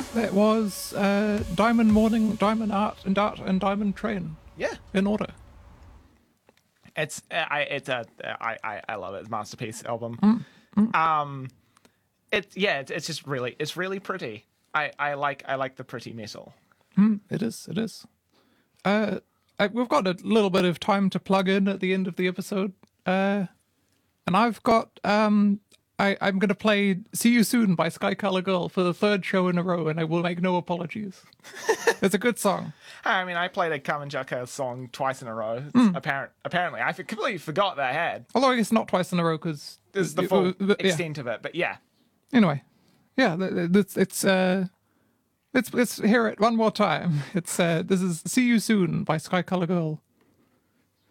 It was Diamond Morning, Diamond Art, and Diamond Train. Yeah, in order. I love it. It's a masterpiece album. It's just really pretty. I like the pretty metal. It is. We've got a little bit of time to plug in at the end of the episode, and I've got I'm going to play "See You Soon" by Sky Color Girl for the third show in a row, and I will make no apologies. It's a good song. I mean, I played a Kamanjaka song twice in a row. Apparently, I completely forgot that I had. Although it's not twice in a row because this is the full extent of it. But yeah. Anyway, yeah, let's hear it one more time. It's this is "See You Soon" by Sky Color Girl.